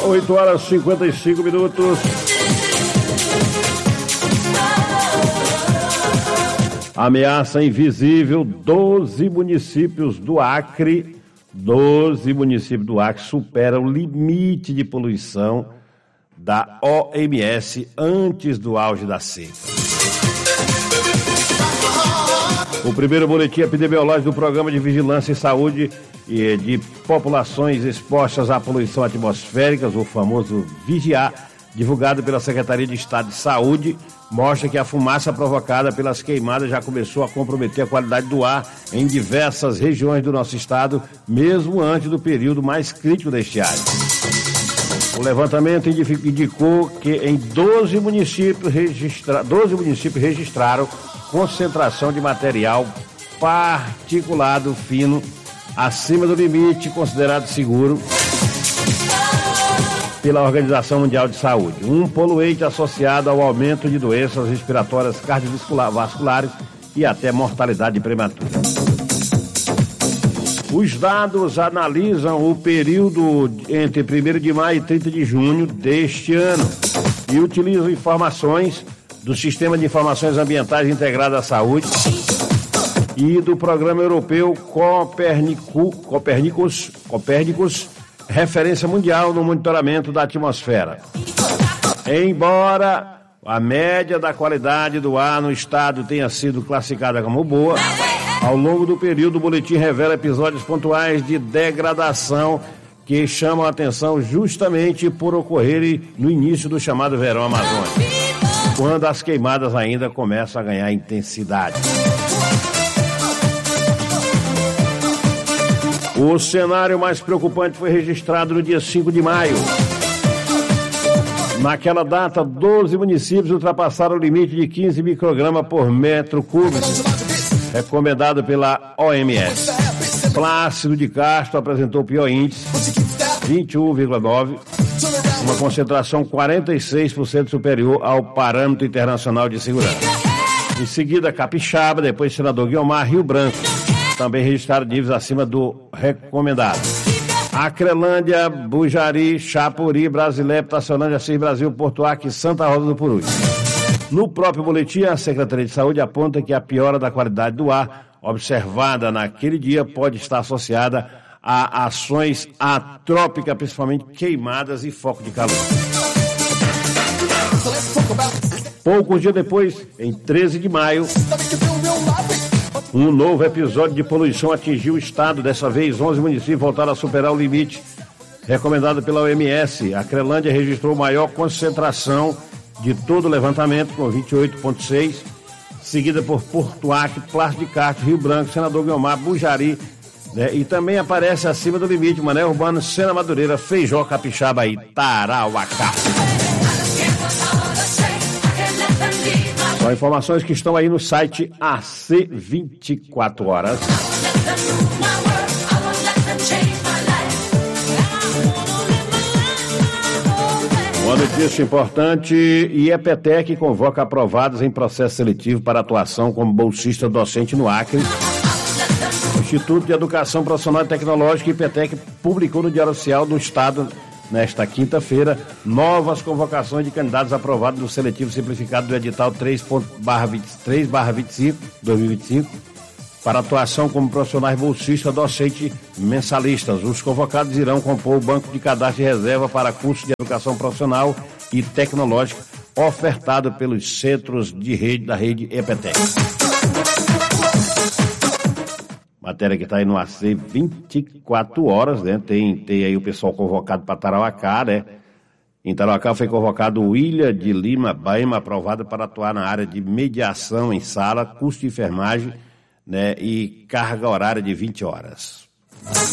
8 horas e 55 minutos. Ameaça invisível, 12 municípios do Acre superam o limite de poluição da OMS antes do auge da seca. O primeiro boletim epidemiológico do Programa de Vigilância e Saúde e de Populações Expostas à Poluição Atmosférica, o famoso VIGIA, divulgado pela Secretaria de Estado de Saúde, mostra que a fumaça provocada pelas queimadas já começou a comprometer a qualidade do ar em diversas regiões do nosso estado, mesmo antes do período mais crítico da estiagem. O levantamento indicou que em 12 municípios registraram concentração de material particulado fino acima do limite considerado seguro pela Organização Mundial de Saúde. Um poluente associado ao aumento de doenças respiratórias cardiovasculares e até mortalidade prematura. Os dados analisam o período entre 1º de maio e 30 de junho deste ano e utilizam informações do Sistema de Informações Ambientais Integrado à Saúde e do Programa Europeu Copérnicus, referência mundial no monitoramento da atmosfera. Embora a média da qualidade do ar no estado tenha sido classificada como boa, ao longo do período o boletim revela episódios pontuais de degradação que chamam a atenção justamente por ocorrerem no início do chamado verão amazônico, quando as queimadas ainda começam a ganhar intensidade. O cenário mais preocupante foi registrado no dia 5 de maio. Naquela data, 12 municípios ultrapassaram o limite de 15 microgramas por metro cúbico, recomendado pela OMS. Plácido de Castro apresentou o pior índice, 21,9, uma concentração 46% superior ao parâmetro internacional de segurança. Em seguida, Capixaba, depois Senador Guiomar, Rio Branco, também registraram níveis acima do recomendado. Acrelândia, Bujari, Chapuri, Brasilep, Taçolândia, Assis Brasil, Porto Acre e Santa Rosa do Purus. No próprio boletim, a Secretaria de Saúde aponta que a piora da qualidade do ar observada naquele dia pode estar associada a ações antrópicas, principalmente queimadas e foco de calor. Poucos dias depois, em 13 de maio, um novo episódio de poluição atingiu o estado. Dessa vez, 11 municípios voltaram a superar o limite recomendado pela OMS. A Acrelândia registrou maior concentração de todo o levantamento, com 28,6, seguida por Porto Acre, Plácido de Castro, Rio Branco, Senador Guiomar, Bujari, né? E também aparece acima do limite Mané Urbano, Sena Madureira, Feijó, Capixaba e Tarauacá. São informações que estão aí no site AC 24 Horas. Uma notícia importante: IEPTEC convoca aprovados em processo seletivo para atuação como bolsista docente no Acre. O Instituto de Educação Profissional e Tecnológica, IEPTEC, publicou no Diário Oficial do Estado, nesta quinta-feira, novas convocações de candidatos aprovados no seletivo simplificado do edital 3/25/2025 para atuação como profissionais bolsistas docente mensalistas. Os convocados irão compor o banco de cadastro de reserva para cursos de educação profissional e tecnológica ofertado pelos centros de rede da rede IEPTEC. Matéria que está aí no AC 24 Horas, né? Tem aí o pessoal convocado para Tarauacá, né? Em Tarauacá foi convocado o William de Lima Baima, aprovado para atuar na área de mediação em sala, curso de enfermagem, né? E carga horária de 20 horas.